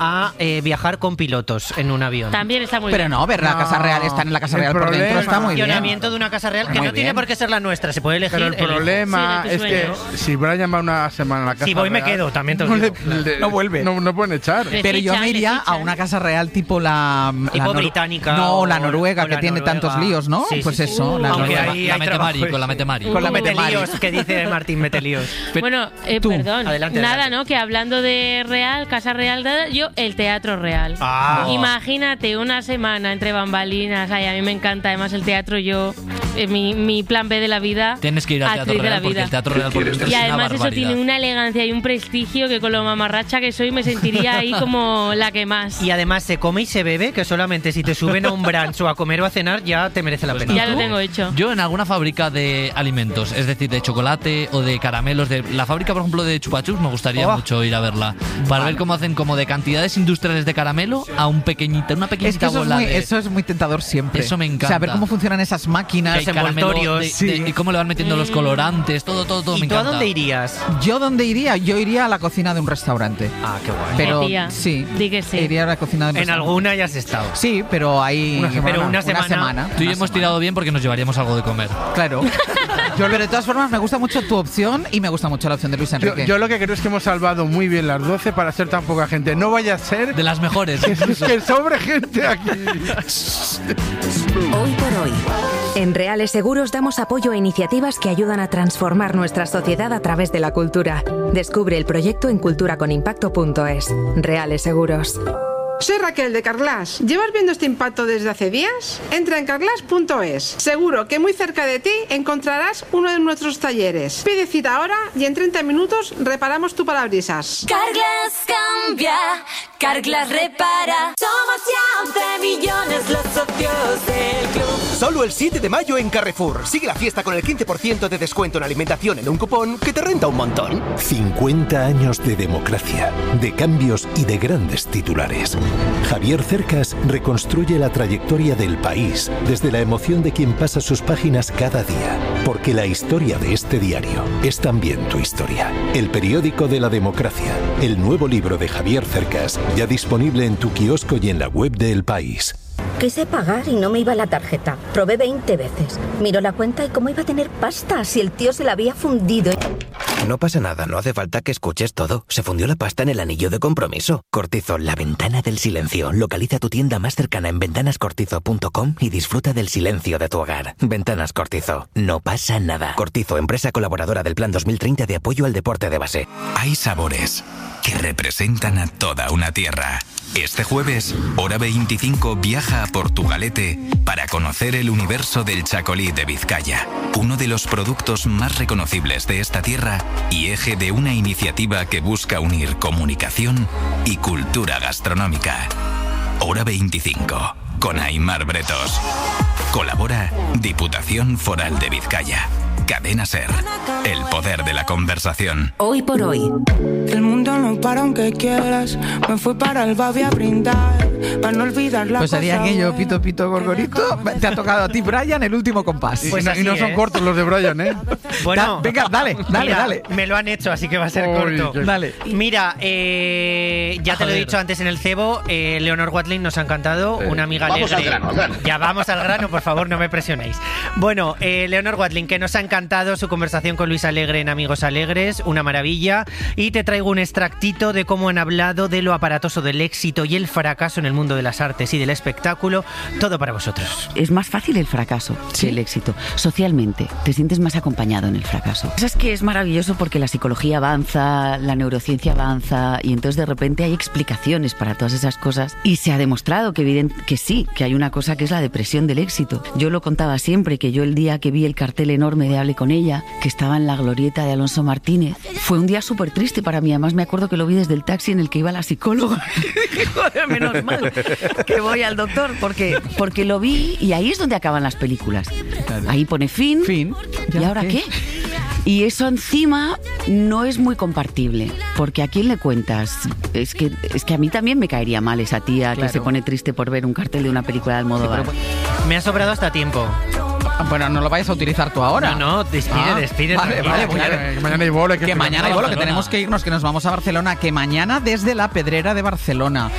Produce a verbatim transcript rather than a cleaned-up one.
a eh, viajar con pilotos en un avión. También está muy Pero bien. no, ver la No, Casa Real, estar en la Casa el Real por problema- dentro está muy bien. Funcionamiento de una casa real que Muy no tiene bien. por qué ser la nuestra, se puede elegir. Pero el elijo. problema Sí, de es tus que sueños. si Brian va una semana a la casa Si voy, me real, quedo, también te lo no, digo. le- le- No vuelve. No, no pueden echar. Le Pero yo fichan, me le iría a fichan. una casa real tipo la... Tipo la nor- británica No, o- la noruega, o que la tiene noruega. tantos líos, ¿no? Sí, pues sí, eso, sí. la Aunque noruega. ahí La hay mete trabajo. Mari, con la mete Mari. Con la mete Mari. Metelíos, que dice Martín Metelíos. Bueno, eh, Tú, perdón. adelante, Nada, adelante. ¿no? Que hablando de real, Casa Real, nada, yo el Teatro Real. Ah. Imagínate una semana entre bambalinas. Ay, a mí me encanta. Además, el teatro, yo, eh, mi, mi plan B de la vida. Tienes que ir al actriz Teatro de la Real porque vida. el Teatro Real por dentro Y es una además eso barbaridad. tiene una elegancia y un prestigio que con lo mamarracha que soy me sentiría ahí como la que más. Y además se come y se bebe, que solamente si te suben a un brunch o a comer o a cenar ya te merece la Pues pena. Ya lo tengo hecho. Yo en alguna fábrica de alimentos, es decir, de chocolate o de caramelos, de la fábrica, por ejemplo, de chupachups, me gustaría Oh. mucho ir a verla. Para ver cómo hacen como de cantidades industriales de caramelo a un pequeñita, una pequeñita Es que eso es, bola muy, de... eso es muy tentador siempre. Eso me encanta. O sea, ver cómo funcionan esas máquinas. que hay caramelo envoltorios, de- sí. de- y cómo le van metiendo los colorantes, todo, todo, todo ¿Y me tú a encanta. dónde irías? ¿Yo dónde iría? Yo iría a la cocina de un restaurante. Ah, qué guay. Pero Eh, tía, sí, di que sí. iría a la cocina de un En restaurante. alguna ya has estado. Sí, pero hay Una semana. Pero una semana- Tú y una hemos semana. tirado bien porque nos llevaríamos algo de comer. Claro. Yo, pero de todas formas me gusta mucho tu opción y me gusta mucho la opción de Luis Yo, Enrique. yo lo que creo es que hemos salvado muy bien las doce para ser tan poca gente. No vaya a ser De las mejores. que, que sobre gente aquí. Hoy por hoy. En Reales Seguros damos apoyo a iniciativas que ayudan a transformar nuestra sociedad a través de la cultura. Descubre el proyecto en culturaconimpacto punto es. Reales Seguros. Soy Raquel de Carglass. ¿Llevas viendo este impacto desde hace días? Entra en carglass punto es. Seguro que muy cerca de ti encontrarás uno de nuestros talleres. Pide cita ahora y en treinta minutos reparamos tu parabrisas. Carglass cambia, Carglass repara. Somos ya once millones los socios del club. Solo el siete de mayo en Carrefour. Sigue la fiesta con el quince por ciento de descuento en alimentación en un cupón que te renta un montón. cincuenta años de democracia, de cambios y de grandes titulares. Javier Cercas reconstruye la trayectoria del país desde la emoción de quien pasa sus páginas cada día. Porque la historia de este diario es también tu historia. El periódico de la democracia. El nuevo libro de Javier Cercas, ya disponible en tu kiosco y en la web de El País. Quise pagar y no me iba la tarjeta. Probé veinte veces. Miró la cuenta y cómo iba a tener pasta si el tío se la había fundido. No pasa nada, no hace falta que escuches todo. Se fundió la pasta en el anillo de compromiso. Cortizo, la ventana del silencio. Localiza tu tienda más cercana en ventanas cortizo punto com y disfruta del silencio de tu hogar. Ventanas Cortizo. No pasa nada. Cortizo, empresa colaboradora del Plan dos mil treinta de apoyo al deporte de base. Hay sabores que representan a toda una tierra. Este jueves, Hora veinticinco viaja a Portugalete para conocer el universo del chacolí de Vizcaya, uno de los productos más reconocibles de esta tierra y eje de una iniciativa que busca unir comunicación y cultura gastronómica. Hora veinticinco, con Aimar Bretos. Colabora Diputación Foral de Vizcaya. Cadena SER. El poder de la conversación. Hoy por hoy. El mundo no para aunque quieras. Me fui para el Babi a brindar para no olvidar la Pues sería cosa aquello, buena. pito, pito, gorgorito. Te ha tocado a ti, Brian, el último compás. Y, Pues no, así y no son es. cortos los de Brian, ¿eh? Bueno, Da- venga, dale, dale, mira, dale. Me lo han hecho, así que va a ser Uy, corto. qué- Dale. Mira, eh, ya te lo he Joder. dicho antes en el cebo, eh, Leonor Watling nos ha encantado, una amiga Vamos alegre. al grano, al grano. Ya vamos al grano, por favor, no me presionéis. Bueno, eh, Leonor Watling, que nos ha encantado su conversación con Luis Alegre en Amigos Alegres, una maravilla. Y te traigo un extractito de cómo han hablado de lo aparatoso del éxito y el fracaso en el mundo de las artes y del espectáculo. Todo para vosotros. Es más fácil el fracaso que el éxito. Socialmente, te sientes más acompañado en el fracaso. Es que es maravilloso porque la psicología avanza, la neurociencia avanza y entonces de repente hay explicaciones para todas esas cosas y se ha demostrado que, evident- que sí, que hay una cosa que es la depresión del éxito. Yo lo contaba siempre, que yo el día que vi el cartel enorme de Hable con ella, que estaba en la glorieta de Alonso Martínez, fue un día súper triste para mí. Además me acuerdo que lo vi desde el taxi en el que iba la psicóloga. Joder, menos mal que voy al doctor porque, porque lo vi y ahí es donde acaban las películas. Ahí pone fin. Fin. ¿Y Ya, ahora ¿qué? qué? Y eso encima no es muy compartible, porque ¿a quién le cuentas? Es que, es que a mí también me caería mal esa tía Claro. que se pone triste por ver un cartel de una película de Almodóvar. Me ha sobrado hasta tiempo. Bueno, no lo vayas a utilizar tú ahora. No, no, despide, Ah, despide. Vale, tranquila, vale, claro. claro. Que mañana hay bolo. Que mañana hay bolo, que tenemos que irnos, que nos vamos a Barcelona, que mañana desde la Pedrera de Barcelona.